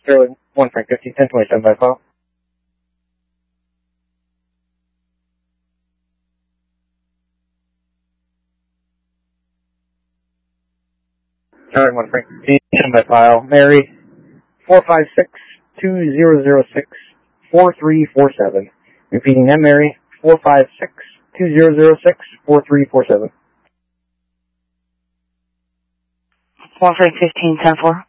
1 Frank 50, 1027 by file. Alright, 1 Frank 50, by file. Mary, 456-2006-4347. Repeating that, Mary, 456-2006-4347. 1 Frank 15, 10-4.